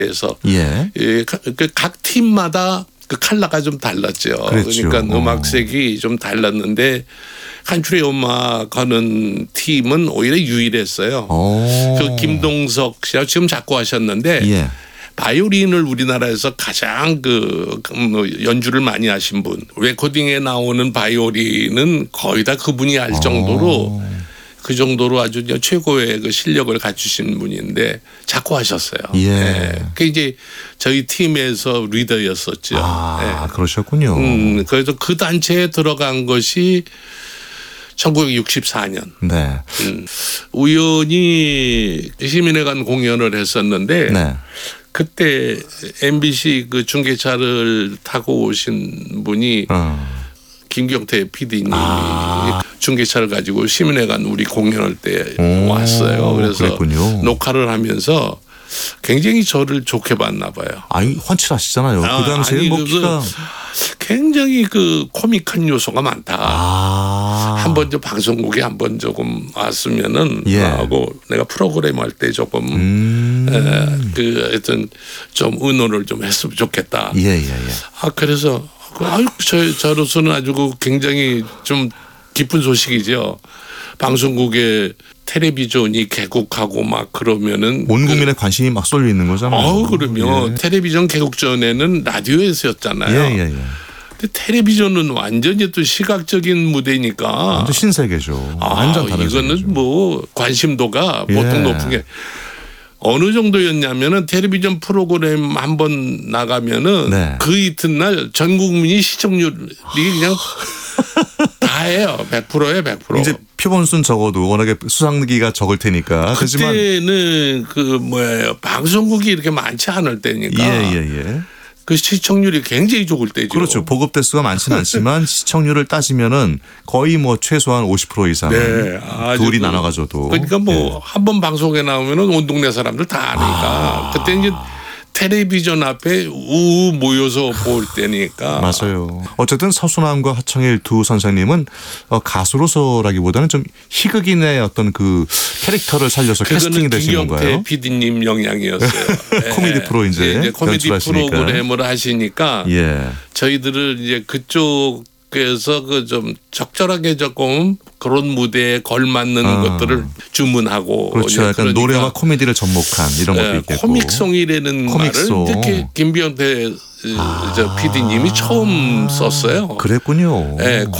그래서 예. 각 팀마다 그 컬러가 좀 달랐죠. 그랬죠. 그러니까 음악색이 좀 달랐는데 한줄의 음악하는 팀은 오히려 유일했어요. 그 김동석 씨하고 지금 작곡하셨는데 예. 바이올린을 우리나라에서 가장 연주를 많이 하신 분, 레코딩에 나오는 바이올린은 거의 다 그분이 할 정도로 그 정도로 아주 최고의 그 실력을 갖추신 분인데 작곡하셨어요. 예. 네. 그 이제 저희 팀에서 리더였었죠. 아, 네. 그러셨군요. 그래서 그 단체에 들어간 것이 1964년. 네. 우연히 시민회관 공연을 했었는데 네. 그때 MBC 그 중계차를 타고 오신 분이 김경태 PD님이 중계차를 가지고 시민회관 우리 공연할 때 왔어요. 그래서 그랬군요. 녹화를 하면서 굉장히 저를 좋게 봤나 봐요. 아니 훤칠하시잖아요. 그 당시에 뭐 키가 굉장히 그 코믹한 요소가 많다. 한번 저 방송국에 한번 조금 왔으면은 하고 내가 프로그램 할 때 조금 그 하여튼 좀 의논을 좀 했으면 좋겠다. 그래서 저로서는 아주 굉장히 좀 기쁜 소식이죠. 방송국에 텔레비전이 개국하고 막 그러면은 온 국민의 관심이 막 쏠려 있는 거잖아요. 그러면 텔레비전 개국 전에는 라디오에서였잖아요. 근데 텔레비전은 완전히 또 시각적인 무대니까 완전 신세계죠. 완전 다른 이거는 세계죠. 뭐 관심도가 보통 높은 게 어느 정도였냐면은 텔레비전 프로그램 한번 나가면은 그 이튿날 전 국민이 시청률이 그냥 다예요. 100%예요, 100%. 이제 표본수는 적어도 워낙에 수상기가 적을 테니까. 그때는 방송국이 이렇게 많지 않을 때니까. 그 시청률이 굉장히 좋을 때죠. 그렇죠. 보급 대수가 많지는 않지만 시청률을 따지면은 거의 뭐 최소한 50% 이상. 둘이 나눠가줘도. 그러니까 뭐 한 번 방송에 나오면은 온 동네 사람들 다 아니까. 그때 이제 텔레비전 앞에 우우 모여서 볼 때니까. 맞아요. 어쨌든 서수남과 하청일 두 선생님은 가수로서라기보다는 좀 희극인의 어떤 그 캐릭터를 살려서 캐스팅이 되신 건가요? 그거는 김경태 PD님 영향이었어요. 코미디 프로 이제 코미디 프로그램을 하시니까 저희들을 이제 그쪽에서 그 좀 적절하게 조금 그런 무대에 걸맞는 것들을 주문하고. 그렇죠. 약간 그러니까 노래와 코미디를 접목한 이런 것도 있겠고. 코믹송이라는 말을 이렇게 김경태 PD님이 처음 썼어요. 그랬군요.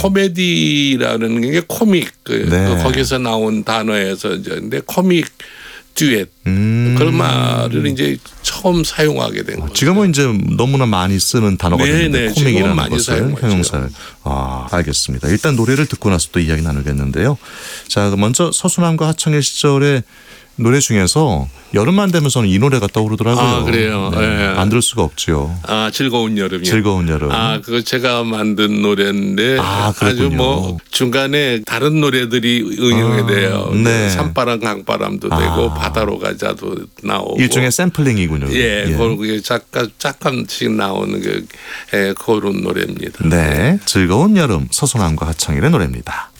코미디라는 게 코믹 거기서 나온 단어에서 이제 코믹 듀엣 그런 말을 이제 처음 사용하게 된 거죠. 지금은 이제 너무나 많이 쓰는 단어가 됐는데 코믹이라는 것을 형용사를. 알겠습니다. 일단 노래를 듣고 나서 또 이야기 나누겠는데요. 자, 먼저 서수남과 하청일 시절의 노래 중에서 여름만 되면서는 이 노래가 떠오르더라고요. 그래요. 안 들을 수가 없죠. 즐거운 여름이요. 즐거운 여름. 그거 제가 만든 노래인데 아주 뭐 중간에 다른 노래들이 응용이 돼요. 산바람 강바람도 되고 바다로 가자도 나오고. 일종의 샘플링이군요. 거기에 잠깐씩 나오는 그런 노래입니다. 즐거운 여름 서수남과 하청일의 노래입니다.